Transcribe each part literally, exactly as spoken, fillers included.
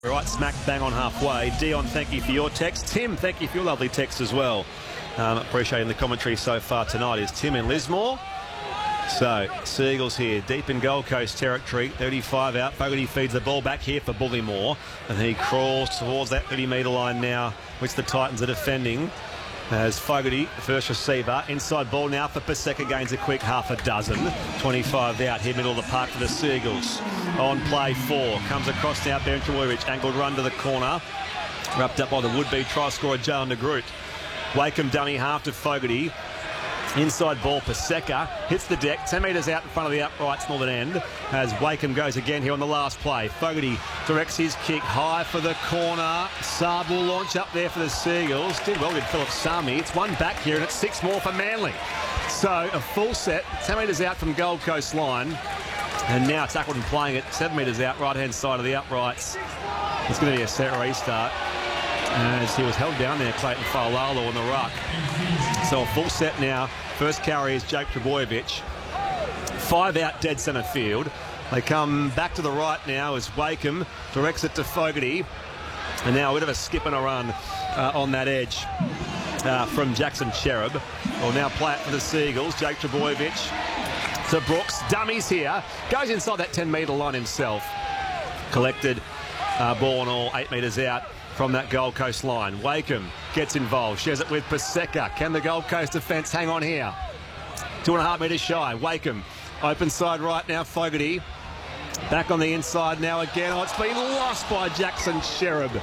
Right, smack bang on halfway. Dion, thank you for your text. Tim, thank you for your lovely text as well. Um, appreciating the commentary so far tonight is Tim in Lismore. So, Seagulls here, deep in Gold Coast territory, thirty-five out. Fogarty feeds the ball back here for Bullymore, and he crawls towards that thirty metre line now, which the Titans are defending. As Fogarty, first receiver, inside ball now for Paseka, gains a quick half a dozen. twenty-five out here, middle of the park for the Seagulls. On play four, comes across now, Ben Trewowicz, angled run to the corner. Wrapped up by the would-be try scorer, Jalen de Groot. Wakeham dummy half to Fogarty. Inside ball, Paseka hits the deck, ten metres out in front of the uprights northern end as Wakeham goes again here on the last play. Fogarty directs his kick high for the corner. Saab will launch up there for the Seagulls. Did well, did Philip Sami. It's one back here and it's six more for Manly. So a full set, ten metres out from Gold Coast line. And now tackled and playing it seven metres out, right-hand side of the uprights. It's going to be a set restart as he was held down there, Clayton Faulalo on the ruck. So a full set now. First carry is Jake Trebojevic. Five out, dead centre field. They come back to the right now as Wakeham directs it to Fogarty. And now a bit of a skip and a run uh, on that edge uh, from Jackson Cherub. Will now play it for the Seagulls. Jake Trebojevic to Brooks. Dummies here. Goes inside that ten metre line himself. Collected uh, ball and all, eight metres out from that Gold Coast line. Wakeham gets involved, shares it with Paseka. Can the Gold Coast defence hang on here? Two and a half metres shy. Wakeham open side right now. Fogarty back on the inside now again. Oh, it's been lost by Jackson Cherub.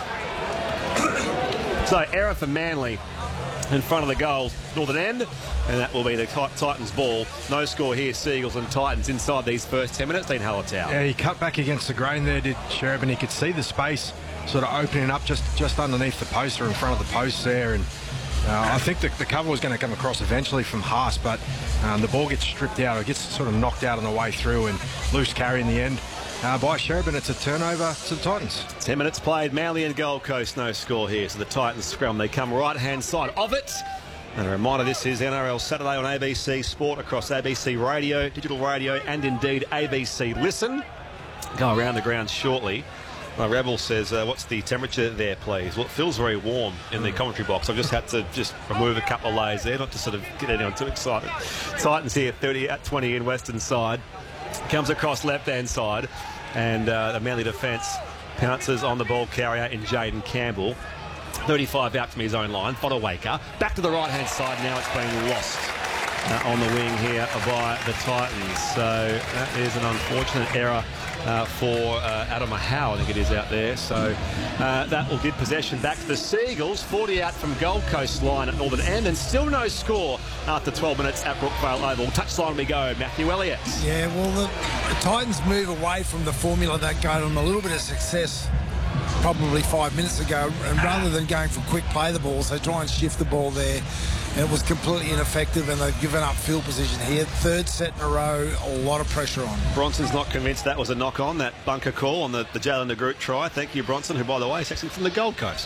So error for Manly in front of the goal, northern end, and that will be the Titans ball. No score here, Seagulls and Titans inside these first ten minutes. Dean Hallertau. Yeah, he cut back against the grain there, did Cherub, and he could see the space sort of opening up just, just underneath the post or in front of the post there. And uh, I think the, the cover was going to come across eventually from Haas, but um, the ball gets stripped out. It gets sort of knocked out on the way through and loose carry in the end uh, by Cherub, and it's a turnover to the Titans. Ten minutes played, Manly and Gold Coast, no score here. So the Titans scrum, they come right-hand side of it. And a reminder, this is N R L Saturday on A B C Sport across A B C Radio, digital radio, and indeed A B C Listen. Go around the ground shortly. My Rebel says, uh, what's the temperature there, please? Well, it feels very warm in the commentary box. I've just had to just remove a couple of layers there, not to sort of get anyone too excited. Titans here, thirty at twenty in western side. Comes across left-hand side, and uh, the Manly defence pounces on the ball carrier in Jaden Campbell. thirty-five out from his own line. Fodawaker back to the right-hand side. Now it's been lost uh, on the wing here by the Titans. So that is an unfortunate error Uh, for uh, Adam Howe, I think it is out there. So uh, that will give possession back to the Seagulls. forty out from Gold Coast line at northern end, and still no score after twelve minutes at Brookvale Oval. Touchline we go, Matthew Elliott. Yeah, well, the, the Titans move away from the formula that got them a little bit of success probably five minutes ago, and rather than going for quick play the balls, they try and shift the ball there. And it was completely ineffective, and they've given up field position here. Third set in a row, a lot of pressure on. Bronson's not convinced that was a knock-on, that bunker call on the, the Jalen de Groot try. Thank you, Bronson, who, by the way, is actually from the Gold Coast.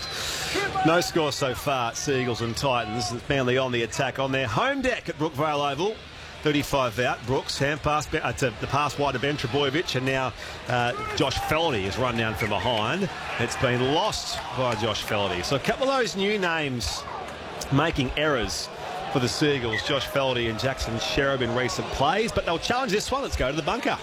No score so far, Seagulls and Titans. Manly on the attack on their home deck at Brookvale Oval. thirty-five out. Brooks, hand pass uh, to the pass wide to Ben Trebojevic, and now uh, Josh Felty has run down from behind. It's been lost by Josh Felty. So a couple of those new names making errors for the Seagulls, Josh Felty and Jackson Cherub in recent plays, but they'll challenge this one. Let's go to the bunker.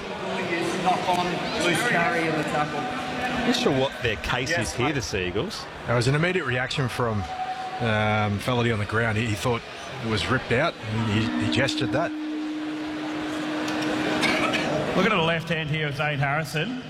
Knock on, loose carry in the tackle. Not sure what their case yes, is here, mate. The Seagulls. There was an immediate reaction from um, Felty on the ground. He, he thought it was ripped out. He, he gestured that. Looking at the left hand here of Zane Harrison.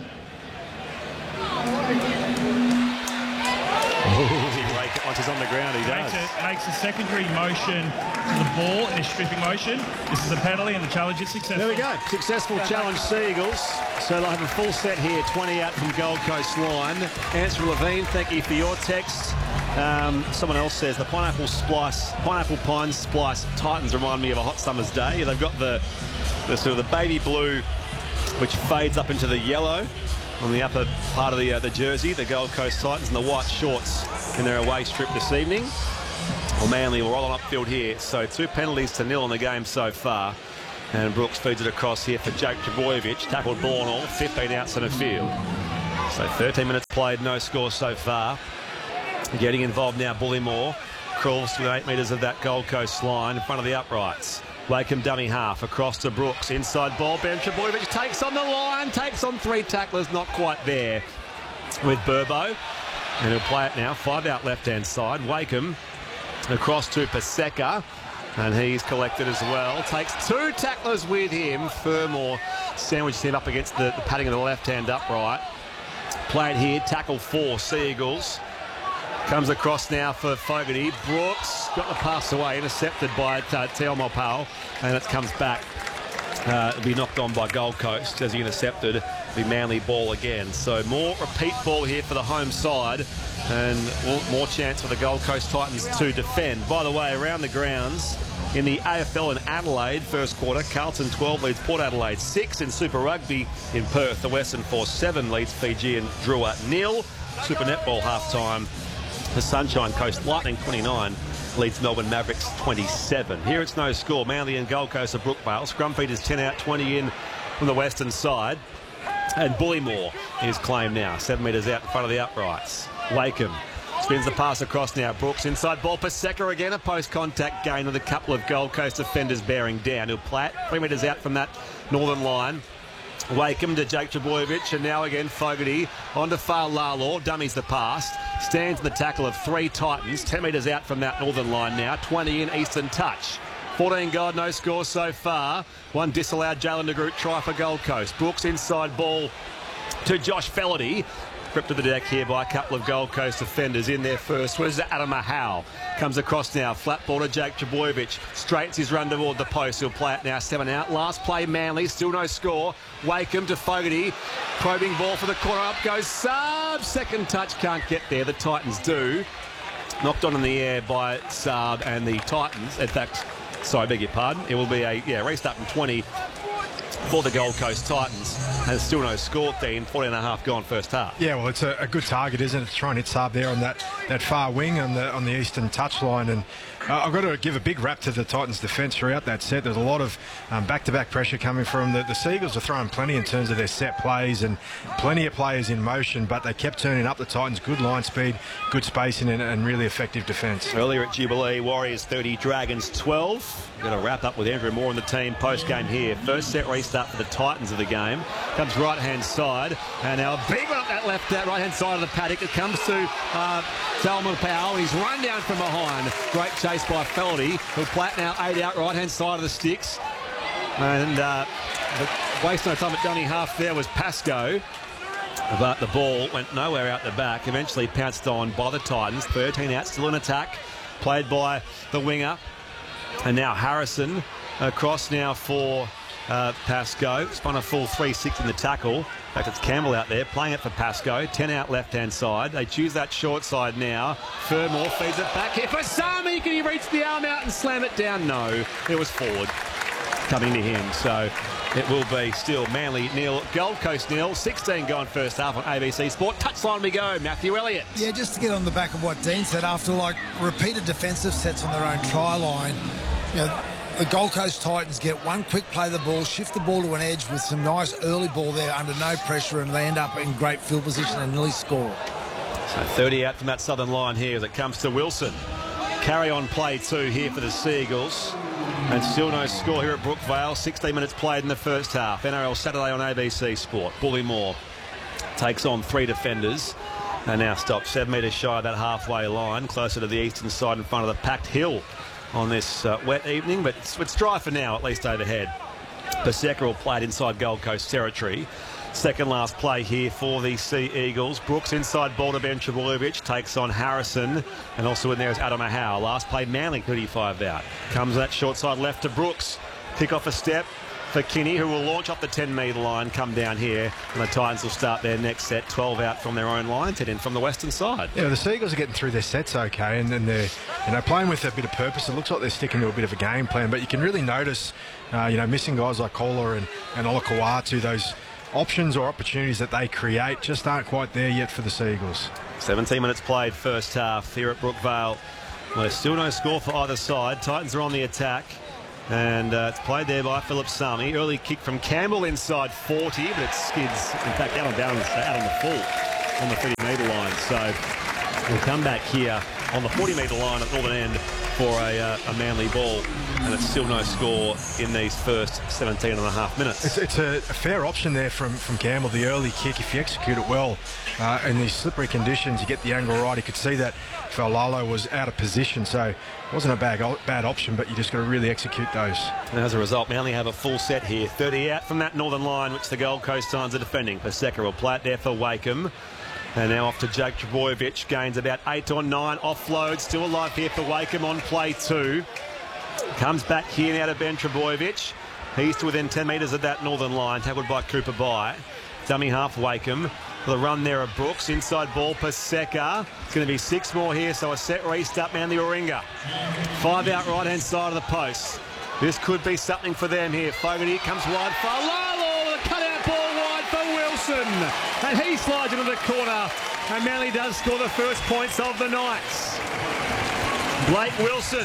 Once he's on the ground, he does. Makes a, makes a secondary motion to the ball in a stripping motion. This is a penalty, and the challenge is successful. There we go. Successful challenge, Seagulls. So they'll have a full set here, twenty out from Gold Coast line. Answer Levine, thank you for your text. Um, someone else says the pineapple splice, pineapple pine splice Titans remind me of a hot summer's day. They've got the, the sort of the baby blue, which fades up into the yellow on the upper part of the uh, the jersey, the Gold Coast Titans, and the white shorts in their away strip this evening. Well, Manly will roll on upfield here. So two penalties to nil in the game so far. And Brooks feeds it across here for Jake Trebojevic. Tackled ball and all, fifteen out centre field. So thirteen minutes played, no score so far. Getting involved now, Bullymore. Crawls to eight metres of that Gold Coast line in front of the uprights. Wakeham dummy half across to Brooks. Inside ball, Ben Trebojevic takes on the line, takes on three tacklers, not quite there with Burbo. And he'll play it now, five out left-hand side. Wakeham across to Paseka, and he's collected as well. Takes two tacklers with him. Fermor sandwiches him up against the, the padding of the left-hand upright. Played here, tackle four, Sea Eagles. Comes across now for Fogarty. Brooks got the pass away, intercepted by uh, Teo Mopao, and it comes back. Uh, it'll be knocked on by Gold Coast as he intercepted. It'll be Manly ball again. So more repeat ball here for the home side, and more chance for the Gold Coast Titans to defend. By the way, around the grounds in the A F L in Adelaide, first quarter, Carlton twelve leads Port Adelaide six. In Super Rugby in Perth, the Western Force seven leads Fiji and Drua nil. Super Netball half-time, the Sunshine Coast Lightning twenty-nine leads Melbourne Mavericks twenty-seven. Here it's no score. Manly and Gold Coast of Brookvale. Scrumfeed is ten out, twenty in from the western side. And Bullymore is claimed now, seven metres out in front of the uprights. Wakeham spins the pass across now. Brooks inside ball. Paseka again, a post-contact gain with a couple of Gold Coast defenders bearing down. He'll play it three metres out from that northern line. Wakeham to Jake Trebojevic, and now again Fogarty on to Far Lalor, dummies the pass, stands in the tackle of three Titans, ten metres out from that northern line now, twenty in, Eastern touch. fourteen God, no score so far. One disallowed, Jalen de Groot try for Gold Coast. Brooks inside ball to Josh Fellerty. Gripped to the deck here by a couple of Gold Coast defenders in there first. Where's Adam Howe? Comes across now. Flat ball to Jake Trebojevic. Straightens his run toward the post. He'll play it now. Seven out. Last play, Manly. Still no score. Wakeham to Fogarty. Probing ball for the corner. Up goes Saab. Second touch. Can't get there. The Titans do. Knocked on in the air by Saab and the Titans. In fact, sorry, I beg your pardon. It will be a yeah restart from twenty for the Gold Coast Titans. And still no score, Dean. fourteen and a half gone first half. Yeah, well, it's a, a good target, isn't it, to try and hit Saab there on that, that far wing on the on the eastern touchline. And uh, I've got to give a big rap to the Titans' defence throughout that set. There's a lot of um, back-to-back pressure coming from the, the Seagulls are throwing plenty in terms of their set plays and plenty of players in motion, but they kept turning up the Titans. Good line speed, good spacing, and, and really effective defence. Earlier at Jubilee, Warriors thirty, Dragons twelve. We're going to wrap up with Andrew Moore and the team post-game here. First set restart for the Titans of the game. Comes right-hand side, and now a big one up that left, that right-hand side of the paddock. It comes to uh, Salman Powell, and he's run down from behind. Great chase by Feldy, who'll play it now eight out, right-hand side of the sticks. And uh, waste no time at dummy half there was Pascoe. But the ball went nowhere out the back. Eventually pounced on by the Titans. thirteen out, still in attack. Played by the winger. And now Harrison across now for uh, Pascoe. Spun a full three six in the tackle. In fact, it's Campbell out there playing it for Pascoe. ten out left-hand side. They choose that short side now. Fermor feeds it back here for Sami. Can he reach the arm out and slam it down? No. It was forward coming to him. So it will be still Manly nil, Gold Coast nil. sixteen gone first half on A B C Sport. Touchline we go. Matthew Elliott. Yeah, just to get on the back of what Dean said, after like repeated defensive sets on their own try line, you know, the Gold Coast Titans get one quick play of the ball, shift the ball to an edge with some nice early ball there under no pressure, and they end up in great field position and nearly score. So thirty out from that southern line here as it comes to Wilson. Carry on play two here for the Seagulls. And still no score here at Brookvale. sixteen minutes played in the first half. N R L Saturday on A B C Sport. Bullymore takes on three defenders and now stops seven metres shy of that halfway line, closer to the eastern side in front of the packed hill on this uh, wet evening. But it's, it's dry for now, at least overhead. Paseka will play it inside Gold Coast territory. Second last play here for the Sea Eagles. Brooks inside ball to Ben Trebojevic, takes on Harrison, and also in there is Adam Howe. Last play, Manly thirty-five out. Comes that short side left to Brooks. Kick off a step for Kinney, who will launch up the ten metre line, come down here, and the Titans will start their next set. twelve out from their own line, ten in from the western side. Yeah, the Seagulls are getting through their sets okay, and then they're you know playing with a bit of purpose. It looks like they're sticking to a bit of a game plan, but you can really notice uh, you know missing guys like Kohler and, and Olakawatu, those options or opportunities that they create just aren't quite there yet for the Seagulls. seventeen minutes played first half here at Brookvale. Well, there's still no score for either side. Titans are on the attack, and uh, it's played there by Philip Sami. Early kick from Campbell inside forty, but it skids, in fact, out on, down, out on the full. on the thirty metre line. So we'll come back here on the forty metre line at Northern End for a, uh, a Manly ball, and it's still no score in these first seventeen and a half minutes. It's, it's a, a fair option there from, from Campbell, the early kick. If you execute it well uh, in these slippery conditions, you get the angle right. You could see that Faulalo was out of position, so it wasn't a bad, bad option, but you just got to really execute those. And as a result, Manly have a full set here. thirty out from that Northern line, which the Gold Coast Titans are defending. Paseka will play it there for Wakeham. And now off to Jake Trbojevic, gains about eight or nine, offload, still alive here for Wakeham on play two. Comes back here now to Ben Trbojevic. He's to within ten metres of that Northern line, tackled by Cooper Bye. Dummy half Wakeham. The run there of Brooks, inside ball Paseka. It's going to be six more here, so a set restart, Manly Warringah. Five out right-hand side of the post. This could be something for them here. Fogarty comes wide for Lalo, the cutout ball wide for Wilson. And he slides into the corner, and Manly does score the first points of the night. Blake Wilson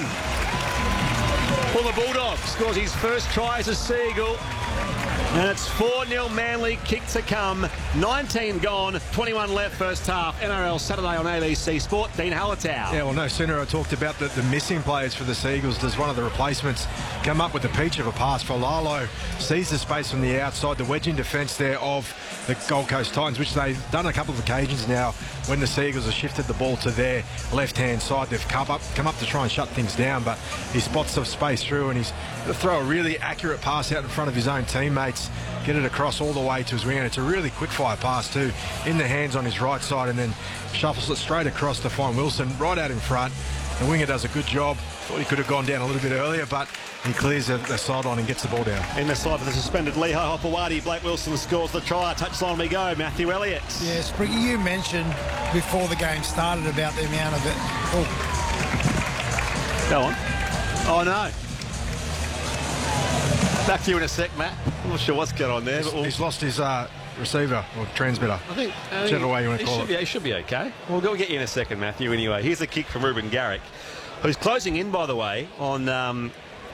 for the Bulldogs scores his first try as a Seagull. And it's four nil Manly, kick to come. nineteen gone, twenty-one left first half. N R L Saturday on A B C Sport. Dean Hallertau. Yeah, well, no sooner I talked about the, the missing players for the Seagulls does one of the replacements come up with the peach of a pass for Lalo. Sees the space from the outside, the wedging defence there of the Gold Coast Titans, which they've done a couple of occasions now when the Seagulls have shifted the ball to their left-hand side. They've come up, come up to try and shut things down, but he spots the space through and he's going to throw a really accurate pass out in front of his own teammates, get it across all the way to his wing, and it's a really quick-fire pass too, in the hands on his right side, and then shuffles it straight across to find Wilson right out in front. The winger does a good job. Thought he could have gone down a little bit earlier, but he clears the, the sideline and gets the ball down. In the side for the suspended Lehi Hopewadi, Blake Wilson scores the try. Touchline we go, Matthew Elliott. Yeah, Spriggy, you mentioned before the game started about the amount of it. Oh. Go on. Oh, no. Back to you in a sec, Matt. I'm not sure what's going on there. He's, but we'll... he's lost his uh, receiver or transmitter. I think uh, whichever way you want to call should it. Be, he should be okay. We'll go get you in a second, Matthew. Anyway, here's a kick from Ruben Garrick, who's closing in, by the way, on um,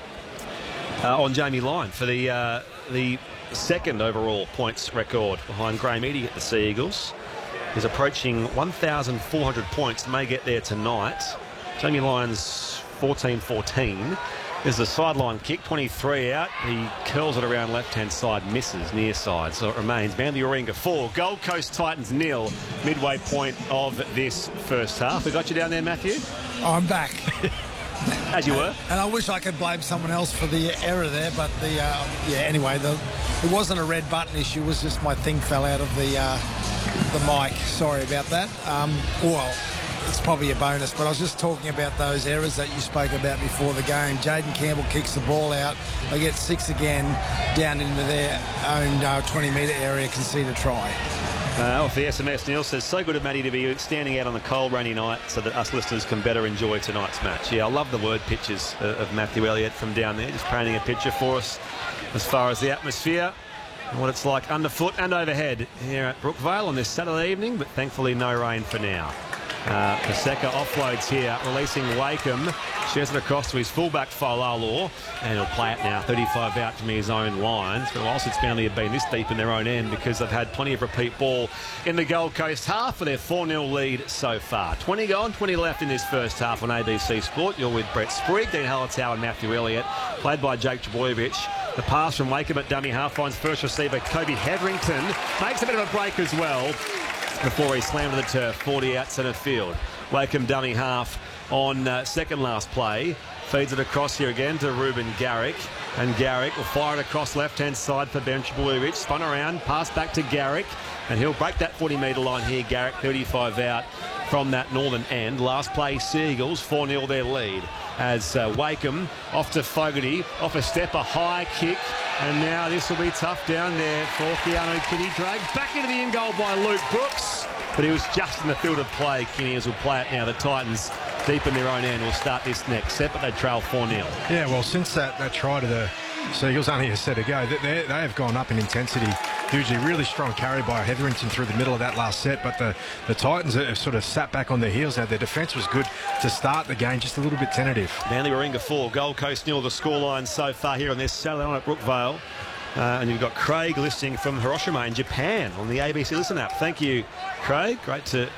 uh, on Jamie Lyon for the uh, the second overall points record behind Graham Eadie at the Sea Eagles. He's approaching one thousand four hundred points. May get there tonight. Jamie Lyon's fourteen fourteen. There's a sideline kick, twenty-three out. He curls it around left-hand side, misses near side. So it remains Manly Warringah four, Gold Coast Titans nil, midway point of this first half. We got you down there, Matthew? I'm back. As you were. And I wish I could blame someone else for the error there, but the uh, yeah. Anyway, the it wasn't a red button issue. It was just my thing fell out of the uh, the mic. Sorry about that. Um, well. It's probably a bonus, but I was just talking about those errors that you spoke about before the game. Jaden Campbell kicks the ball out. They get six again down into their own uh, twenty metre area, concede a try. Uh, off the S M S, Neil says, so good of Matty to be standing out on the cold, rainy night so that us listeners can better enjoy tonight's match. Yeah, I love the word pictures of Matthew Elliott from down there, just painting a picture for us as far as the atmosphere and what it's like underfoot and overhead here at Brookvale on this Saturday evening, but thankfully no rain for now. Uh, Paseka offloads here, releasing Wakeham, shares it across to his fullback Faulalo, and he'll play it now, thirty-five out from his own line. It's been a while since Manly have been this deep in their own end because they've had plenty of repeat ball in the Gold Coast half for their four nil lead so far. twenty gone, twenty left in this first half on A B C Sport. You're with Brett Sprigg, Dean Hallertau and Matthew Elliott, played by Jake Trbojevic. The pass from Wakeham at dummy half finds first receiver Kobe Hetherington, makes a bit of a break as well before he slammed to the turf, forty out centre field. Wakeham dummy half on uh, second last play. Feeds it across here again to Ruben Garrick. And Garrick will fire it across left-hand side for Ben Trbojevic. Spun around, pass back to Garrick. And he'll break that forty metre line here. Garrick, thirty-five out from that northern end. Last play, Seagulls, four nil their lead. As uh, Wakeham off to Fogarty, off a step, a high kick. And now this will be tough down there for Keanu Kinney. Dragged back into the in goal by Luke Brooks. But he was just in the field of play. Kinney as will play it now. The Titans deep in their own end will start this next set, but they trail four nil. Yeah, well, since that, that try to the Seagulls only a set ago, they, they have gone up in intensity hugely. Really strong carry by Hetherington through the middle of that last set, but the, the Titans have sort of sat back on their heels now. Their defence was good to start the game, just a little bit tentative. Manly Warringah four, Gold Coast nil, the scoreline so far here on this Saturday night at Brookvale. Uh, and you've got Craig listening from Hiroshima in Japan on the A B C Listen app. Thank you, Craig. Great to